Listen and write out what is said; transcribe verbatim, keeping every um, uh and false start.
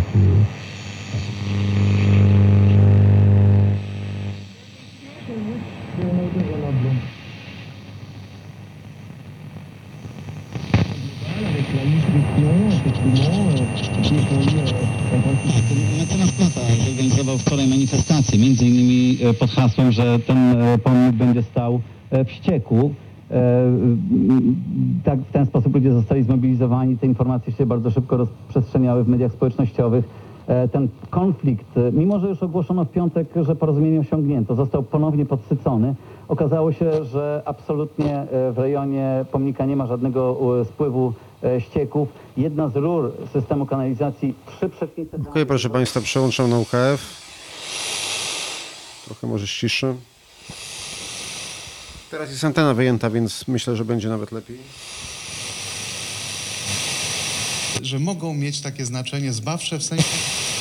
Mecenas Plata zorganizował wczoraj manifestację, między innymi pod hasłem, że ten pomnik będzie stał w Ścieku. Tak, w ten sposób ludzie zostali zmobilizowani, te informacje się bardzo szybko rozprzestrzeniały w mediach społecznościowych. Ten konflikt, mimo że już ogłoszono w piątek, że porozumienie osiągnięto, został ponownie podsycony. Okazało się, że absolutnie w rejonie pomnika nie ma żadnego spływu ścieków. Jedna z rur systemu kanalizacji, trzy przecznice... Dziękuję, proszę Państwa, przełączam na U K F. Trochę może ściszę. Teraz jest antena wyjęta, więc myślę, że będzie nawet lepiej. Że mogą mieć takie znaczenie zbawcze w sensie...